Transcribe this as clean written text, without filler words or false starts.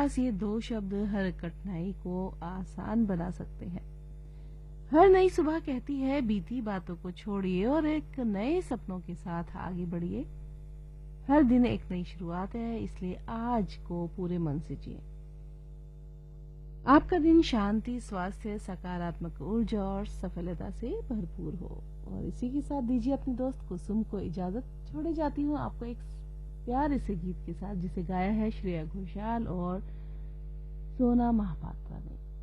पास ये दो शब्द हर कठिनाई को आसान बना सकते हैं। हर नई सुबह कहती है बीती बातों को छोड़िए और एक नए सपनों के साथ आगे बढ़िए। हर दिन एक नई शुरुआत है, इसलिए आज को पूरे मन से जिए। आपका दिन शांति, स्वास्थ्य, सकारात्मक ऊर्जा और सफलता से भरपूर हो। और इसी के साथ दीजिए अपने दोस्त कुसुम को इजाजत। छोड़े जाती हूँ आपको एक प्यारे से गीत के साथ, जिसे गाया है श्रेया घोषाल और सोना महापात्रा ने।